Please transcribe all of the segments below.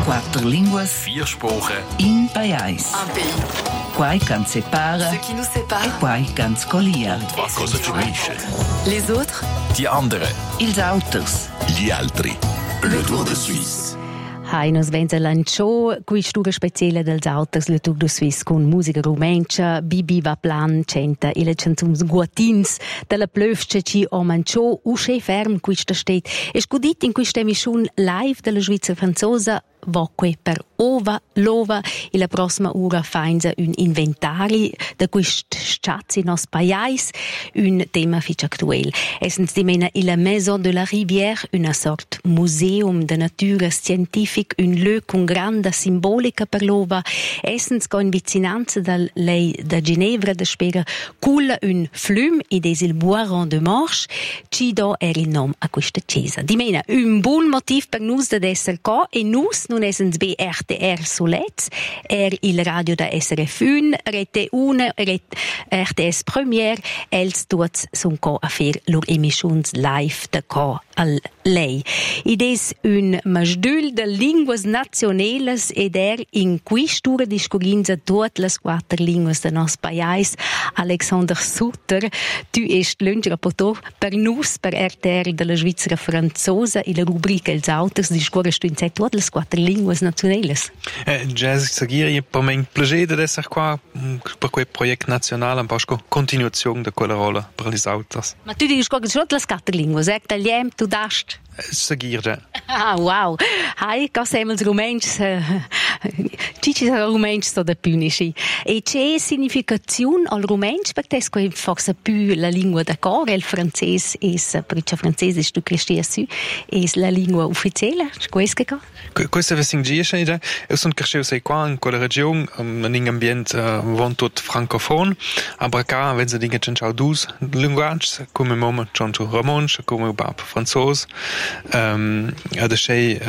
Quattro línguas, 4 Sprachen, in pajais. Un pays. Quai can separa Ce qui nous sépare. e quai can scolia. was uns unisce. Les autres. Die anderen. Ils auters. Gli altri. Le Tour de Suisse. Hai nos venza lanciò quistura speciale dels auters le Tour de Suisse con musica rumencha, Bibi va plan centa e le canzons guatins della plövsce ci o manciò usce ferm quista stet. E scudit in questa emissione live della Svizzera franzosa voque per ova lova e la prossima ora fainza un inventari da quist schatz in nos pajais, un tema fitch actuel. Essens di mena la Maison de la Rivière, una sort museum de natura scientific, un lö con grande simbolica per l'ova. Essens co in vicinanza dal lei da Ginevra da spera culla un flum ed es il Boiron de Morche, ci do il nom a questa chiesa. Di mena un buon motiv per nus da esser co e nus non essens be RTR Solets, il radio da SRF 1, Rete 1, RTS Premiere, els tuts son co a fer lor emissions live da co al lei. Id es un masdül de linguas nacionales ed in quistura discorrinza tutte las quattro linguas de nos pajais. Alexander Sutter, tu est l'ungerapportor per nus, per RTR de la Svizzera franzosa, e la rubrica Els Auters discorre in tutte las quattro linguas nacionales. Jazz Sagiri, per me un piacere di essere qua per quel progetto nazionale, un po' continuazione di quella rola per gli Auters. Ma tu discorri tutte las quattro linguas, tagliem, tu dast? Sagiri. Ah, wow. Hai, cassemos rumensch, cici rumensch so da punisci. E c'è significazione al rumensch, perché è forse più la lingua da cor, il francese perché il francese tu cresci su, è la lingua ufficiale, questo che? Questo è singiesce, io sono cresciuto qua in quella regione, in un ambiente tutto francofono, ma qua wenn sie dinge c'è due linguaggi, come mamma c'è romansch, come papà francese. Adesso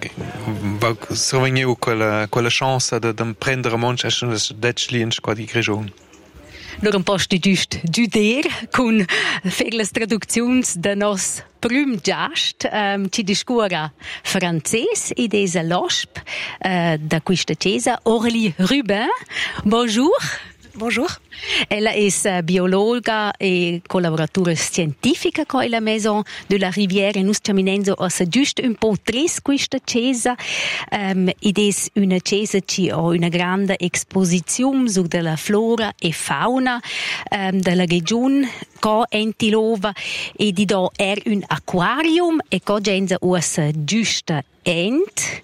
sovegno quella chance di prendere monche e di qua di regione. Allora un po' studist giuder con per le traduzioni da nos prim giast ci discura francese ed es l'osp da questa chiesa Aurélie Rubin. Bonjour. Bonjour. Ella è biologa e collaboratrice scientifica con la Maison de la Rivière e noi stiamo venendo a giusto un po' tres questa chiesa ed è una chiesa che ha una grande esposizione sulla flora e fauna della regione con Entilova e di do un aquarium e con gente usa giusta ent.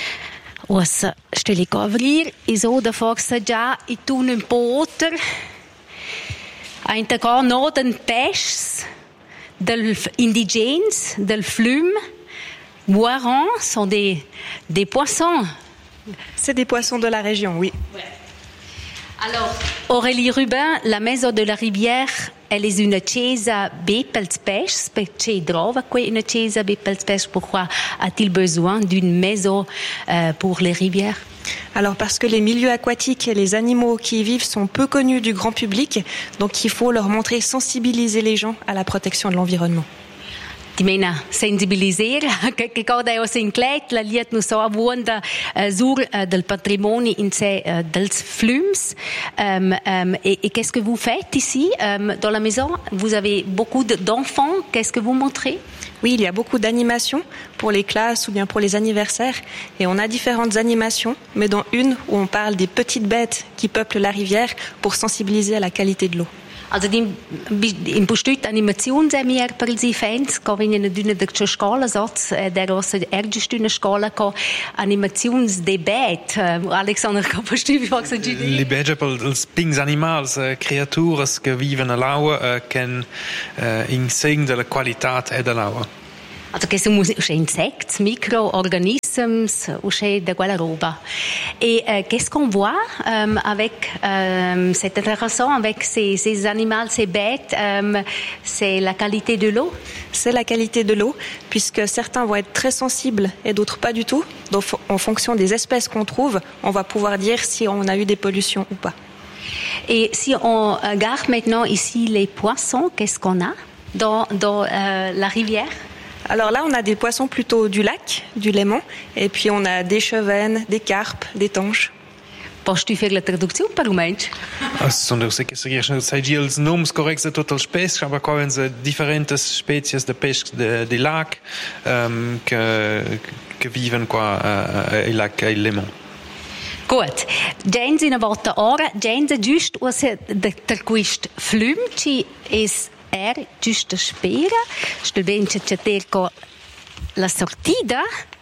Os stelle covrir e so da forza già i tun un po' otter ainda gar noden pêches del indigenes del flum Boiron sont des poissons. C'est des poissons de la région, oui. Alors, Aurélie Rubin, la Maison de la Rivière, elle est une chiesa bepels pêches, perché trova qui une chiesa bepels pêches. Pourquoi a-t-il besoin d'une maison pour les rivières? Alors parce que les milieux aquatiques et les animaux qui y vivent sont peu connus du grand public, donc il faut leur montrer, sensibiliser les gens à la protection de l'environnement. Die mena sensibiliseren, che cosa è inclet, la liet nu so avuonda sur del patrimonio in sé dels flums. Et qu'est-ce que vous faites ici dans la maison? Vous avez beaucoup d'enfants, qu'est-ce que vous montrez? Oui, il y a beaucoup d'animations pour les classes ou bien pour les anniversaires. Et on a différentes animations, mais dont une où on parle des petites bêtes qui peuplent la rivière pour sensibiliser à la qualité de l'eau. Also in postut animazione semier per i fans, che vengono d'una delle scuole, der rossa ergestuna scuola con animazioni de bet. Alexander, che postut vi faccio giù? Le bege per els pings animals, creatures che vivono all'aua, che in segno della qualità e dell'aua. Also che sono insecti, micro-organismes, de quella roba. Et qu'est-ce qu'on voit avec c'est intéressant avec ces animaux, ces bêtes, c'est la qualité de l'eau? C'est la qualité de l'eau, puisque certains vont être très sensibles et d'autres pas du tout. Donc en fonction des espèces qu'on trouve, on va pouvoir dire si on a eu des pollutions ou pas. Et si on regarde maintenant ici les poissons, qu'est-ce qu'on a dans la rivière? Alors là, on a des poissons plutôt du lac, du Léman, et puis on a des chevennes, des carpes, des tanches. Podes tu faire la traducção para o Mensch? Sono sei che sei os nomes correctos de todos os peixes, aber quando se diferentes espécies de peixes de lac que vivem qua il lac e il Léman. Gut, gens in a volta ora, gens giust usa der quist flüm ci es giust a spera, stel ben c'è terco la sortida.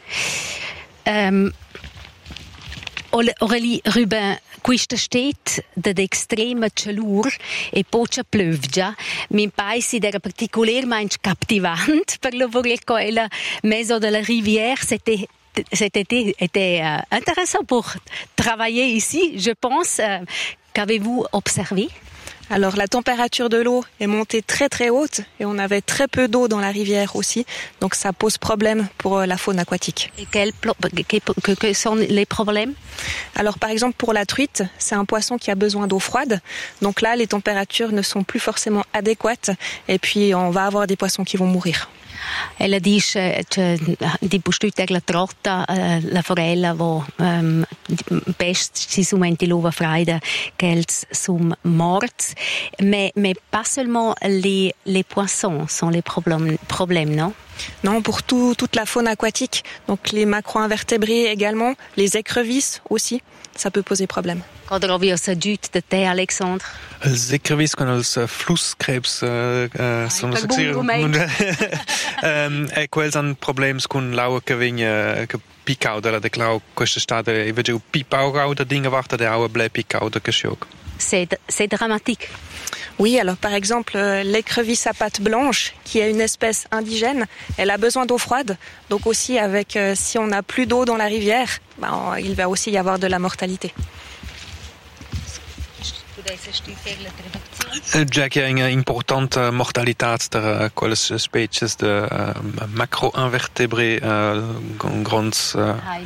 Orali rüber questa stet d'extrema calur e poca plövgia. Min paesi era particolarmente captivant per lavorare con la mezzo della rivière. C'était intéressant pour travailler ici. Je pense qu'avez-vous observé? Alors la température de l'eau est montée très très haute et on avait très peu d'eau dans la rivière aussi, donc ça pose problème pour la faune aquatique. Et quels sont les problèmes? Alors par exemple pour la truite, c'est un poisson qui a besoin d'eau froide, donc là les températures ne sont plus forcément adéquates et puis on va avoir des poissons qui vont mourir. Ella dice di postute la trotta la forella vo pest ci sumenti l'uva fraida qu'elles sont mortes mais pas seulement les poissons sont les problèmes non? Non, pour toute la faune aquatique, donc les macro-invertébrés également, les écrevisses aussi, ça peut poser problème. Quand on revient au sud de terre, Alexandre? Les écrevisses qu'on a les flusskrebs sono e quels han problems con l'aua che vegna che picauda la declau questa stade e vedo pipau da dinge warta de aua ble picauda che shock. C'est dramatique. Oui, alors par exemple, l'écrevisse à pattes blanches, qui est une espèce indigène, elle a besoin d'eau froide. Donc aussi, avec si on n'a plus d'eau dans la rivière, il va aussi y avoir de la mortalité. Già che è importante mortalità der quelles species de macro-invertébrés grands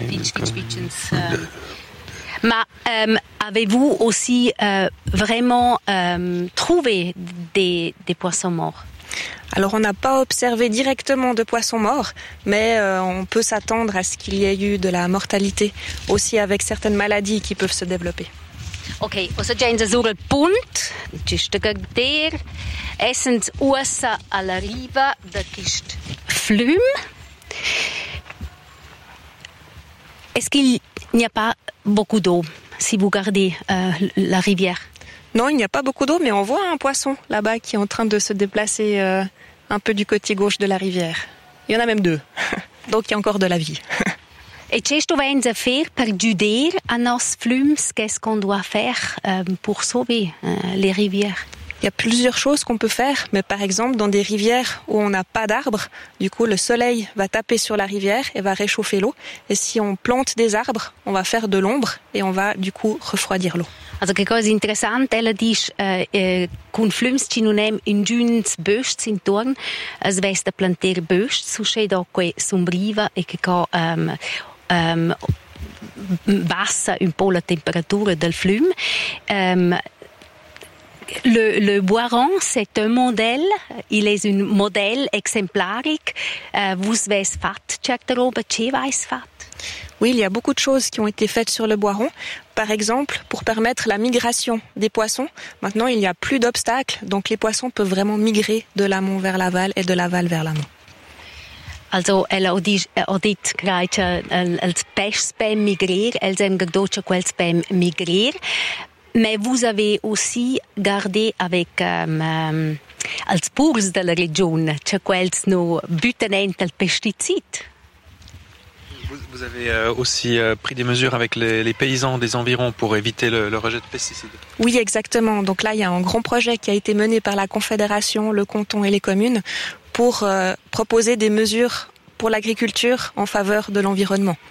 Mais avez-vous aussi vraiment trouvé des poissons morts? Alors on n'a pas observé directement de poissons morts, mais on peut s'attendre à ce qu'il y ait eu de la mortalité, aussi avec certaines maladies qui peuvent se développer. Ok, also gens sur il punt, giusto der, essens usa alla riva da quist flum. Est-ce qu'il n'y a pas beaucoup d'eau si vous regardez la rivière? Non, il n'y a pas beaucoup d'eau, mais on voit un poisson là-bas qui est en train de se déplacer un peu du côté gauche de la rivière. Il y en a même deux, donc il y a encore de la vie. Et qu'est-ce que vous allez faire pour aider à nos flums? Qu'est-ce qu'on doit faire pour sauver les rivières? Il y a plusieurs choses qu'on peut faire, mais par exemple dans des rivières où on n'a pas d'arbres, du coup le soleil va taper sur la rivière et va réchauffer l'eau. Et si on plante des arbres, on va faire de l'ombre et on va du coup refroidir l'eau. Also che cosa interessante, ella dice con flums ci non hem in giuns bösts intorn, es vesta planter bösts, so c'è d'acqua sombriva e che bassa un po' la temperatura del flum. Le Boiron, c'est un modèle, il est un modèle exemplarique. Vous avez fait quelque robe, tu avez fait? Oui, il y a beaucoup de choses qui ont été faites sur le Boiron. Par exemple, pour permettre la migration des poissons, maintenant il n'y a plus d'obstacles, donc les poissons peuvent vraiment migrer de l'amont vers l'aval et de l'aval vers l'amont. Also, ella ha dit che els peixs pem migrer, els hem gardocha quels pem migrer. Mais vous avez aussi gardé avec els purs de la région, che quels no butten el pesticide. Vous avez aussi pris des mesures avec les paysans des environs pour éviter le rejet de pesticides. Oui, exactement. Donc là, il y a un grand projet qui a été mené par la Confédération, le canton et les communes pour proposer des mesures pour l'agriculture en faveur de l'environnement.